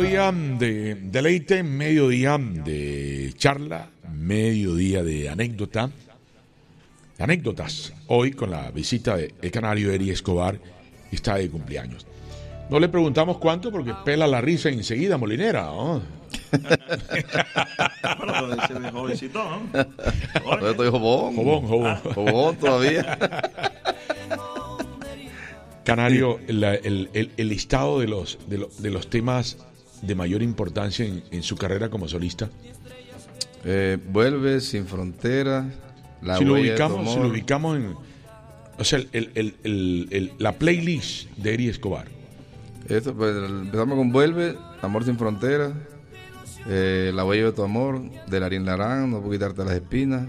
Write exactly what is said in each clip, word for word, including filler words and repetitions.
mediodía de deleite, mediodía de charla, mediodía de anécdota, anécdotas. Hoy con la visita de el canario Eri Escobar, está de cumpleaños. No le preguntamos cuánto porque pela la risa enseguida, Molinera, ¿no? Bueno, ese es jovencito, ¿no? Yo estoy jobón. Jobón, jobón. Jobón todavía. Canario, el, el, el, el listado de los, de, lo, de los temas de mayor importancia en, en su carrera como solista. Eh, vuelve, Sin Fronteras, La si lo Huella ubicamos, de Tu si Amor. lo ubicamos en, o sea, el, el, el, el, la playlist de Eri Escobar. Esto, pues, empezamos con Vuelve, Amor Sin Fronteras, eh, La Huella de Tu Amor, de Larín Larán, No Puedo Quitarte las Espinas.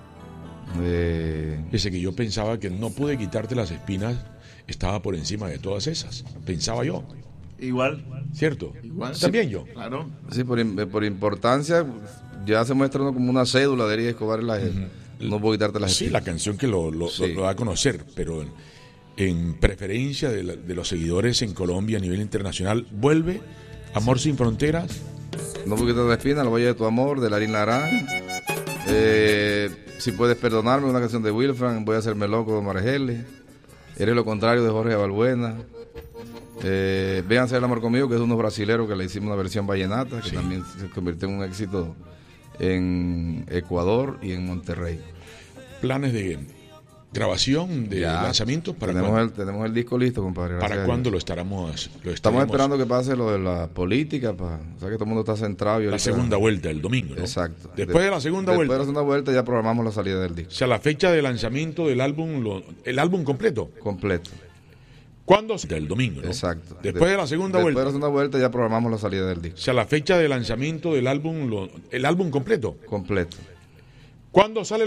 Eh, Ese que yo pensaba que No Pude Quitarte las Espinas estaba por encima de todas esas, pensaba yo, Igual. ¿cierto? Igual. También yo. Claro. sí, por, por importancia, ya se muestra uno como una cédula de Eri Escobar en la uh-huh. No Puedo Quitarte las Sí, Espinas. la canción que lo, lo, Sí. lo, lo da a conocer, pero en, en preferencia de, la, de los seguidores en Colombia a nivel internacional, Vuelve, Amor Sin Fronteras. No Puedo Quitarte las Espinas, La Huella de Tu Amor, de Larín Larán. Eh, si Puedes Perdonarme, una canción de Wilfran, Voy a Hacerme Loco de Margeles. Eres lo contrario de Jorge Balbuena. Eh, Ven a hacer el amor conmigo, que es unos brasileros que le hicimos una versión vallenata, que sí. también se convirtió en un éxito en Ecuador y en Monterrey. Planes de grabación, de Ya, lanzamientos, ¿para tenemos cuándo? el, tenemos el disco listo, compadre. ¿Para gracias a cuándo Dios. lo estaremos? Lo Estamos estaremos esperando que pase lo de la política, pa, o sea que todo el mundo está centrado. Y la ahorita- segunda vuelta, el domingo, ¿no? Exacto. Después de la segunda Después vuelta. de la segunda vuelta ya programamos la salida del O disco. sea, la fecha de lanzamiento del álbum, lo, el álbum completo. Completo. ¿Cuándo? El domingo, ¿no? Exacto. Después de la segunda Después vuelta. de la segunda vuelta ya programamos la salida del O disco. sea, la fecha de lanzamiento del álbum, lo, el álbum completo. Completo. ¿Cuándo sale